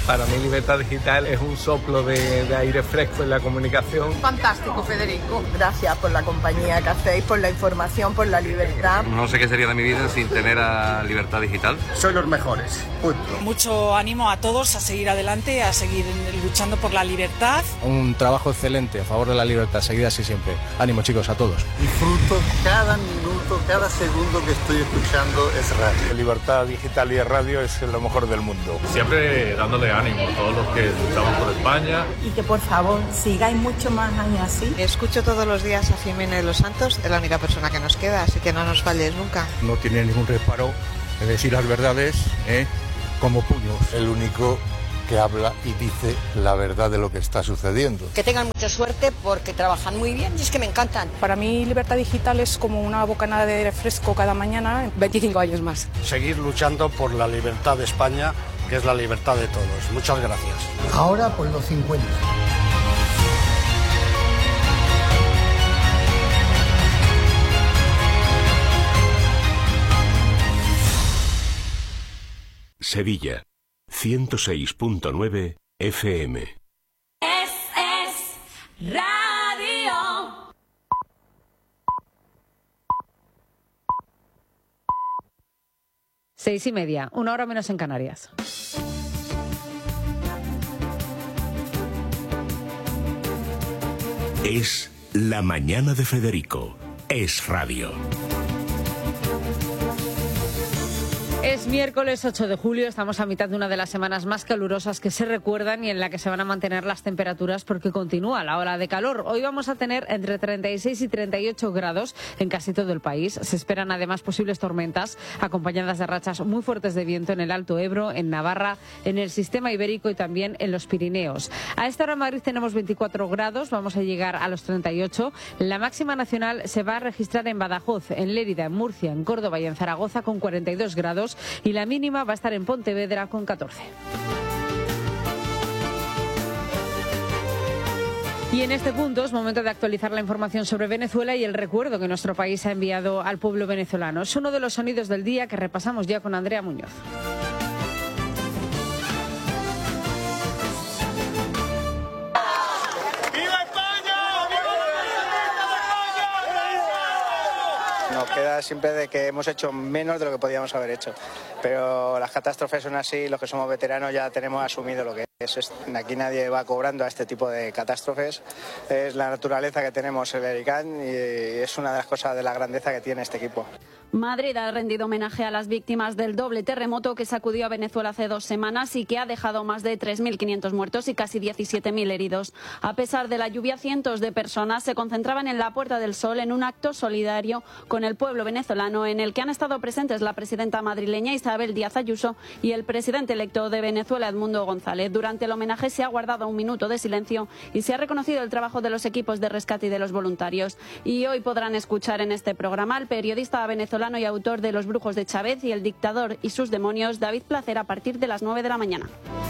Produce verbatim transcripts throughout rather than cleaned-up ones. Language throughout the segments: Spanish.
Para mí Libertad Digital es un soplo de, de aire fresco en la comunicación. Fantástico, Federico. Gracias por la compañía que hacéis, por la información, por la libertad. No sé qué sería de mi vida sin tener a Libertad Digital. Sois los mejores. Punto. Mucho ánimo a todos a seguir adelante, a seguir luchando por la libertad. Un trabajo excelente a favor de la libertad, seguid así siempre. Ánimo, chicos, a todos. Disfruto cada minuto, cada segundo que estoy escuchando es radio. Libertad Digital y radio es lo mejor del mundo. Siempre dándole ánimo a todos los que luchamos por España. Y que por favor sigáis mucho más años así. Escucho todos los días a Jiménez de los Santos, es la única persona que nos queda, así que no nos falles nunca. No tiene ningún reparo en decir las verdades, ¿eh? Como puños. El único que habla y dice la verdad de lo que está sucediendo. Que tengan mucha suerte porque trabajan muy bien y es que me encantan. Para mí Libertad Digital es como una bocanada de aire fresco cada mañana. veinticinco años más. Seguir luchando por la libertad de España, que es la libertad de todos. Muchas gracias. Ahora por los cincuenta. Sevilla, ciento seis punto nueve F M. Es, es radio. Seis y media, una hora menos en Canarias. Es la mañana de Federico. Es radio. Es miércoles ocho de julio, estamos a mitad de una de las semanas más calurosas que se recuerdan y en la que se van a mantener las temperaturas porque continúa la ola de calor. Hoy vamos a tener entre treinta y seis y treinta y ocho grados en casi todo el país. Se esperan además posibles tormentas acompañadas de rachas muy fuertes de viento en el Alto Ebro, en Navarra, en el sistema ibérico y también en los Pirineos. A esta hora en Madrid tenemos veinticuatro grados, vamos a llegar a los treinta y ocho. La máxima nacional se va a registrar en Badajoz, en Lérida, en Murcia, en Córdoba y en Zaragoza con cuarenta y dos grados. Y la mínima va a estar en Pontevedra con catorce. Y en este punto es momento de actualizar la información sobre Venezuela y el recuerdo que nuestro país ha enviado al pueblo venezolano. Es uno de los sonidos del día que repasamos ya con Andrea Muñoz. Nos queda siempre de que hemos hecho menos de lo que podíamos haber hecho, pero las catástrofes son así, los que somos veteranos ya tenemos asumido lo que es. Aquí nadie va cobrando a este tipo de catástrofes, es la naturaleza que tenemos el Ericán y es una de las cosas de la grandeza que tiene este equipo. Madrid ha rendido homenaje a las víctimas del doble terremoto que sacudió a Venezuela hace dos semanas y que ha dejado más de tres mil quinientos muertos y casi diecisiete mil heridos. A pesar de la lluvia, cientos de personas se concentraban en la Puerta del Sol en un acto solidario con el pueblo venezolano en el que han estado presentes la presidenta madrileña Isabel Díaz Ayuso y el presidente electo de Venezuela, Edmundo González. Durante el homenaje se ha guardado un minuto de silencio y se ha reconocido el trabajo de los equipos de rescate y de los voluntarios. Y hoy podrán escuchar en este programa al periodista venezolano y autor de Los brujos de Chávez y El dictador y sus demonios, David Placer, a partir de las nueve de la mañana.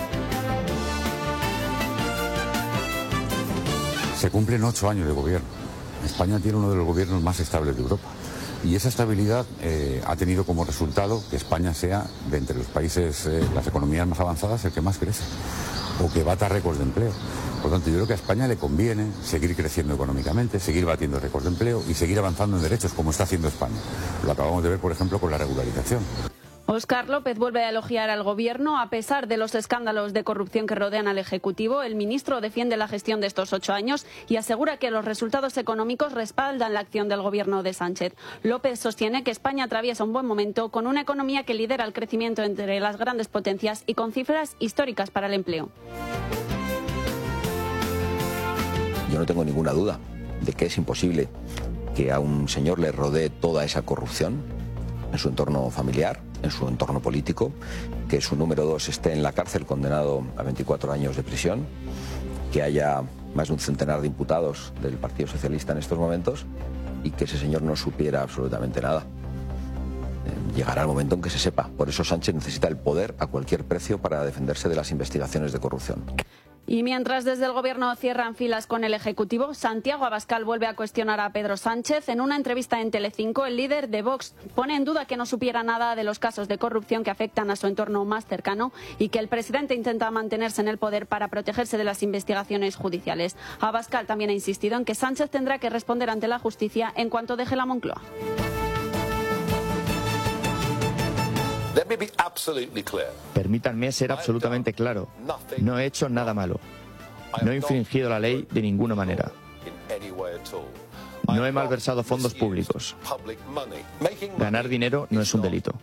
Se cumplen ocho años de gobierno. España tiene uno de los gobiernos más estables de Europa. Y esa estabilidad eh, ha tenido como resultado que España sea, de entre los países, eh, las economías más avanzadas, el que más crece, o que bata récords de empleo. Por lo tanto, yo creo que a España le conviene seguir creciendo económicamente, seguir batiendo récords de empleo y seguir avanzando en derechos, como está haciendo España. Lo acabamos de ver, por ejemplo, con la regularización. Óscar López vuelve a elogiar al Gobierno. A pesar de los escándalos de corrupción que rodean al Ejecutivo, el ministro defiende la gestión de estos ocho años y asegura que los resultados económicos respaldan la acción del Gobierno de Sánchez. López sostiene que España atraviesa un buen momento con una economía que lidera el crecimiento entre las grandes potencias y con cifras históricas para el empleo. Yo no tengo ninguna duda de que es imposible que a un señor le rodee toda esa corrupción en su entorno familiar, en su entorno político, que su número dos esté en la cárcel condenado a veinticuatro años de prisión, que haya más de un centenar de imputados del Partido Socialista en estos momentos y que ese señor no supiera absolutamente nada. Eh, llegará el momento en que se sepa. Por eso Sánchez necesita el poder a cualquier precio para defenderse de las investigaciones de corrupción. Y mientras desde el Gobierno cierran filas con el Ejecutivo, Santiago Abascal vuelve a cuestionar a Pedro Sánchez. En una entrevista en Telecinco, el líder de Vox pone en duda que no supiera nada de los casos de corrupción que afectan a su entorno más cercano y que el presidente intenta mantenerse en el poder para protegerse de las investigaciones judiciales. Abascal también ha insistido en que Sánchez tendrá que responder ante la justicia en cuanto deje la Moncloa. Permítanme ser absolutamente claro. No he hecho nada malo. No he infringido la ley de ninguna manera. No he malversado fondos públicos. Ganar dinero no es un delito.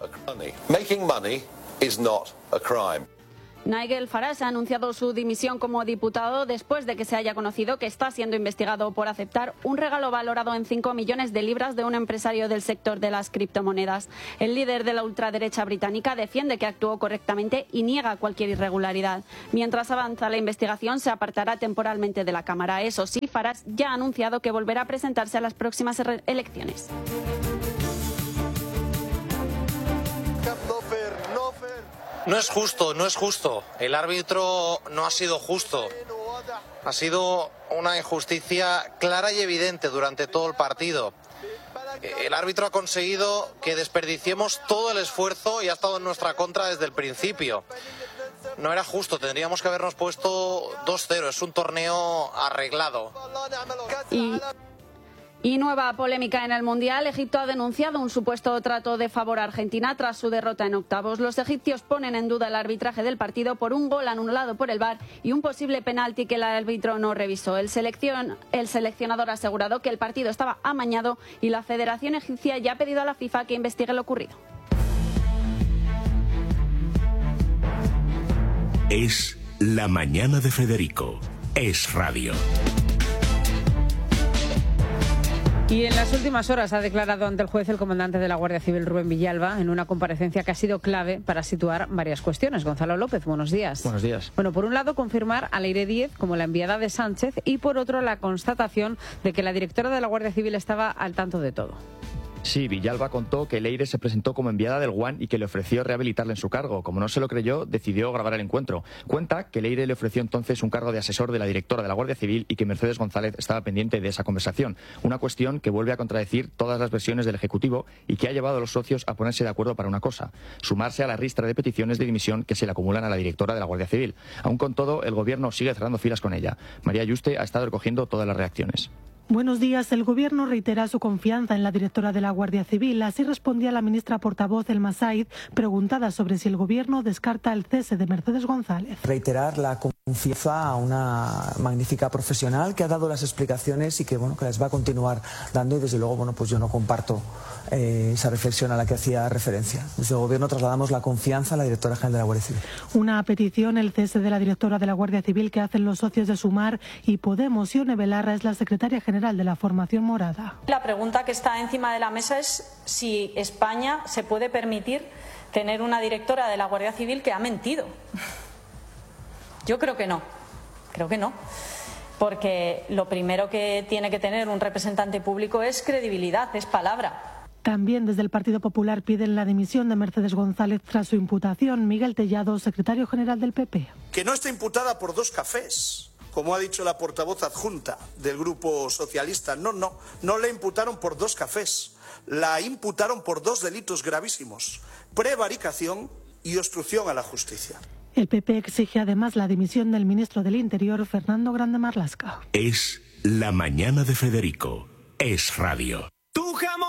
Nigel Farage ha anunciado su dimisión como diputado después de que se haya conocido que está siendo investigado por aceptar un regalo valorado en cinco millones de libras de un empresario del sector de las criptomonedas. El líder de la ultraderecha británica defiende que actuó correctamente y niega cualquier irregularidad. Mientras avanza la investigación, se apartará temporalmente de la Cámara. Eso sí, Farage ya ha anunciado que volverá a presentarse a las próximas elecciones. No es justo, no es justo. El árbitro no ha sido justo. Ha sido una injusticia clara y evidente durante todo el partido. El árbitro ha conseguido que desperdiciemos todo el esfuerzo y ha estado en nuestra contra desde el principio. No era justo, tendríamos que habernos puesto dos cero. Es un torneo arreglado. Y... Y nueva polémica en el Mundial. Egipto ha denunciado un supuesto trato de favor a Argentina tras su derrota en octavos. Los egipcios ponen en duda el arbitraje del partido por un gol anulado por el V A R y un posible penalti que el árbitro no revisó. El, seleccion, el seleccionador ha asegurado que el partido estaba amañado y la Federación Egipcia ya ha pedido a la FIFA que investigue lo ocurrido. Es la mañana de Federico. Es radio. Y en las últimas horas ha declarado ante el juez el comandante de la Guardia Civil, Rubén Villalba, en una comparecencia que ha sido clave para situar varias cuestiones. Gonzalo López, buenos días. Buenos días. Bueno, por un lado, confirmar a Leire Díez como la enviada de Sánchez y por otro, la constatación de que la directora de la Guardia Civil estaba al tanto de todo. Sí, Villalba contó que Leire se presentó como enviada del Guan y que le ofreció rehabilitarle en su cargo. Como no se lo creyó, decidió grabar el encuentro. Cuenta que Leire le ofreció entonces un cargo de asesor de la directora de la Guardia Civil y que Mercedes González estaba pendiente de esa conversación. Una cuestión que vuelve a contradecir todas las versiones del Ejecutivo y que ha llevado a los socios a ponerse de acuerdo para una cosa: sumarse a la ristra de peticiones de dimisión que se le acumulan a la directora de la Guardia Civil. Aún con todo, el Gobierno sigue cerrando filas con ella. María Yuste ha estado recogiendo todas las reacciones. Buenos días. El Gobierno reitera su confianza en la directora de la Guardia Civil. Así respondía la ministra portavoz Elma Said, preguntada sobre si el Gobierno descarta el cese de Mercedes González. Reiterar la confianza a una magnífica profesional que ha dado las explicaciones y que, bueno, que las va a continuar dando, y desde luego, bueno, pues yo no comparto eh, esa reflexión a la que hacía referencia. Desde el Gobierno trasladamos la confianza a la directora general de la Guardia Civil. Una petición, el cese de la directora de la Guardia Civil, que hacen los socios de Sumar y Podemos. Ione Belarra es la secretaria general de la formación morada. La pregunta que está encima de la mesa es si España se puede permitir tener una directora de la Guardia Civil que ha mentido. Yo creo que no, creo que no, porque lo primero que tiene que tener un representante público es credibilidad, es palabra. También desde el Partido Popular piden la dimisión de Mercedes González tras su imputación. Miguel Tellado, secretario general del P P. Que no está imputada por dos cafés, como ha dicho la portavoz adjunta del Grupo Socialista. No, no, no la imputaron por dos cafés, la imputaron por dos delitos gravísimos: prevaricación y obstrucción a la justicia. El P P exige además la dimisión del ministro del Interior, Fernando Grande Marlaska. Es la mañana de Federico. Es radio.